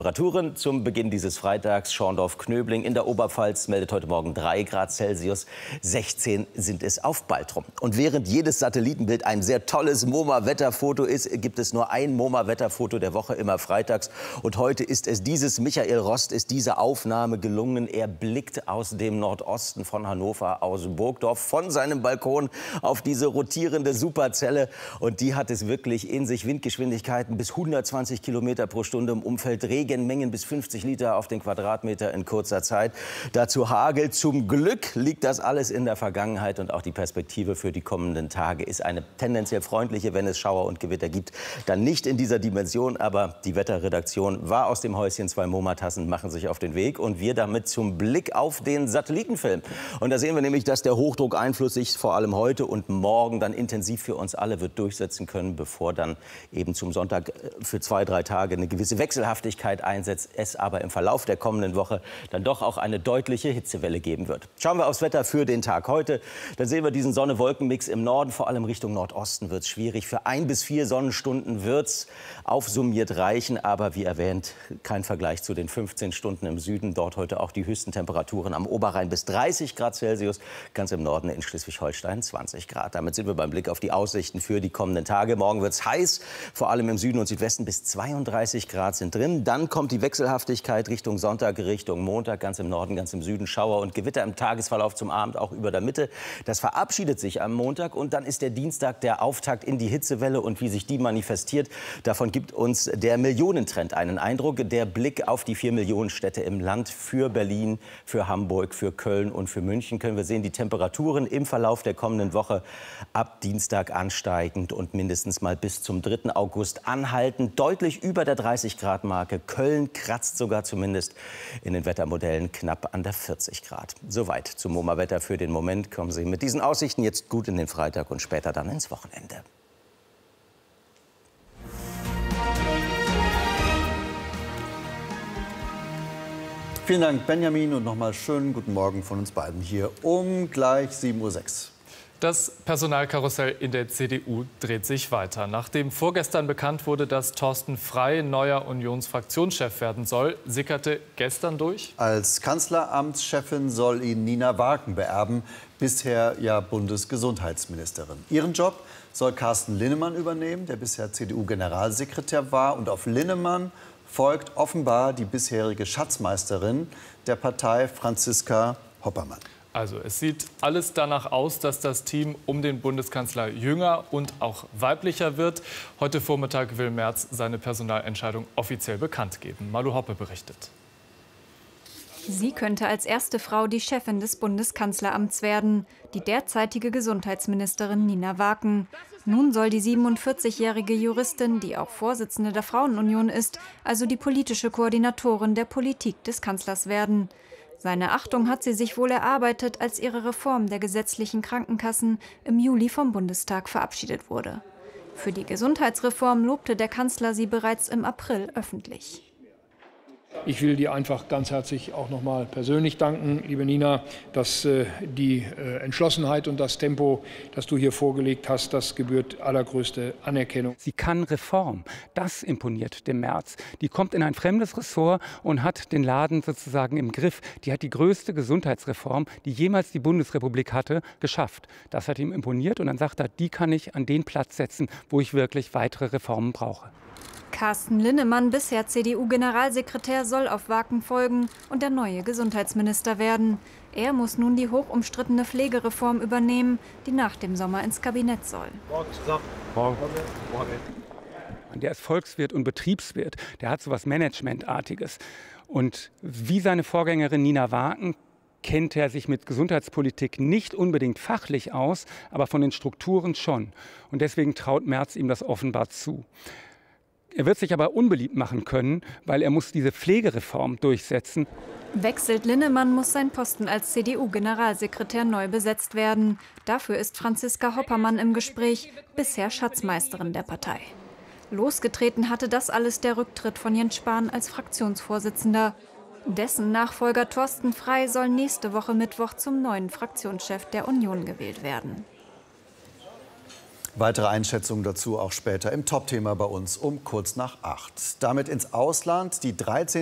Temperaturen zum Beginn dieses Freitags. Schorndorf-Knöbling in der Oberpfalz meldet heute Morgen 3 Grad Celsius. 16 sind es auf Baltrum. Und während jedes Satellitenbild ein sehr tolles MoMA-Wetterfoto ist, gibt es nur ein MoMA-Wetterfoto der Woche, immer freitags. Und heute ist es dieses. Michael Rost ist diese Aufnahme gelungen. Er blickt aus dem Nordosten von Hannover, aus Burgdorf, von seinem Balkon auf diese rotierende Superzelle. Und die hat es wirklich in sich. Windgeschwindigkeiten bis 120 Kilometer pro Stunde im Umfeld, Regenmengen bis 50 Liter auf den Quadratmeter in kurzer Zeit. Dazu Hagel. Zum Glück liegt das alles in der Vergangenheit und auch die Perspektive für die kommenden Tage ist eine tendenziell freundliche, wenn es Schauer und Gewitter gibt. Dann nicht in dieser Dimension, aber die Wetterredaktion war aus dem Häuschen. 2 MoMA-Tassen machen sich auf den Weg und wir damit zum Blick auf den Satellitenfilm. Und da sehen wir nämlich, dass der Hochdruckeinfluss sich vor allem heute und morgen dann intensiv für uns alle wird durchsetzen können, bevor dann eben zum Sonntag für 2-3 Tage eine gewisse Wechselhaftigkeit einsetzt, es aber im Verlauf der kommenden Woche dann doch auch eine deutliche Hitzewelle geben wird. Schauen wir aufs Wetter für den Tag heute. Dann sehen wir diesen Sonne-Wolken-Mix im Norden, vor allem Richtung Nordosten wird es schwierig. Für 1 bis 4 Sonnenstunden wird es aufsummiert reichen, aber wie erwähnt, kein Vergleich zu den 15 Stunden im Süden. Dort heute auch die höchsten Temperaturen am Oberrhein bis 30 Grad Celsius, ganz im Norden in Schleswig-Holstein 20 Grad. Damit sind wir beim Blick auf die Aussichten für die kommenden Tage. Morgen wird es heiß, vor allem im Süden und Südwesten bis 32 Grad sind drin. Dann kommt die Wechselhaftigkeit Richtung Sonntag, Richtung Montag, ganz im Norden, ganz im Süden Schauer und Gewitter im Tagesverlauf zum Abend auch über der Mitte. Das verabschiedet sich am Montag und dann ist der Dienstag der Auftakt in die Hitzewelle und wie sich die manifestiert, davon gibt uns der Millionentrend einen Eindruck. Der Blick auf die 4 Millionen Städte im Land für Berlin, für Hamburg, für Köln und für München können wir sehen, die Temperaturen im Verlauf der kommenden Woche ab Dienstag ansteigend und mindestens mal bis zum 3. August anhaltend, deutlich über der 30-Grad-Marke. Köln kratzt sogar zumindest in den Wettermodellen knapp an der 40 Grad. Soweit zum MoMA-Wetter für den Moment. Kommen Sie mit diesen Aussichten jetzt gut in den Freitag und später dann ins Wochenende. Vielen Dank, Benjamin, und nochmal schönen guten Morgen von uns beiden hier um gleich 7:06 Uhr. Das Personalkarussell in der CDU dreht sich weiter. Nachdem vorgestern bekannt wurde, dass Thorsten Frey neuer Unionsfraktionschef werden soll, sickerte gestern durch: Als Kanzleramtschefin soll ihn Nina Wagen beerben, bisher ja Bundesgesundheitsministerin. Ihren Job soll Carsten Linnemann übernehmen, der bisher CDU-Generalsekretär war. Und auf Linnemann folgt offenbar die bisherige Schatzmeisterin der Partei, Franziska Hoppermann. Also es sieht alles danach aus, dass das Team um den Bundeskanzler jünger und auch weiblicher wird. Heute Vormittag will Merz seine Personalentscheidung offiziell bekannt geben. Malu Hoppe berichtet. Sie könnte als erste Frau die Chefin des Bundeskanzleramts werden, die derzeitige Gesundheitsministerin Nina Wagen. Nun soll die 47-jährige Juristin, die auch Vorsitzende der Frauenunion ist, also die politische Koordinatorin der Politik des Kanzlers werden. Seine Achtung hat sie sich wohl erarbeitet, als ihre Reform der gesetzlichen Krankenkassen im Juli vom Bundestag verabschiedet wurde. Für die Gesundheitsreform lobte der Kanzler sie bereits im April öffentlich. Ich will dir einfach ganz herzlich auch noch mal persönlich danken, liebe Nina, dass die Entschlossenheit und das Tempo, das du hier vorgelegt hast, das gebührt allergrößte Anerkennung. Sie kann Reform. Das imponiert dem Merz. Die kommt in ein fremdes Ressort und hat den Laden sozusagen im Griff. Die hat die größte Gesundheitsreform, die jemals die Bundesrepublik hatte, geschafft. Das hat ihm imponiert und dann sagt er, die kann ich an den Platz setzen, wo ich wirklich weitere Reformen brauche. Carsten Linnemann, bisher CDU-Generalsekretär, soll auf Wagen folgen und der neue Gesundheitsminister werden. Er muss nun die hochumstrittene Pflegereform übernehmen, die nach dem Sommer ins Kabinett soll. Morgen. Der ist Volkswirt und Betriebswirt. Der hat so was Managementartiges. Und wie seine Vorgängerin Nina Wagen kennt er sich mit Gesundheitspolitik nicht unbedingt fachlich aus, aber von den Strukturen schon. Und deswegen traut Merz ihm das offenbar zu. Er wird sich aber unbeliebt machen können, weil er muss diese Pflegereform durchsetzen. Wechselt Linnemann, muss sein Posten als CDU-Generalsekretär neu besetzt werden. Dafür ist Franziska Hoppermann im Gespräch, bisher Schatzmeisterin der Partei. Losgetreten hatte das alles der Rücktritt von Jens Spahn als Fraktionsvorsitzender. Dessen Nachfolger Thorsten Frey soll nächste Woche Mittwoch zum neuen Fraktionschef der Union gewählt werden. Weitere Einschätzungen dazu auch später im Top-Thema bei uns um kurz nach 8. Damit ins Ausland. Die 13